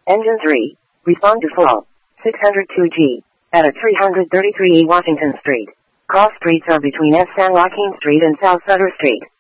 Engine 3. Respond to fall. 602G. At 333E Washington Street. Cross streets are between S. San Joaquin Street and South Sutter Street.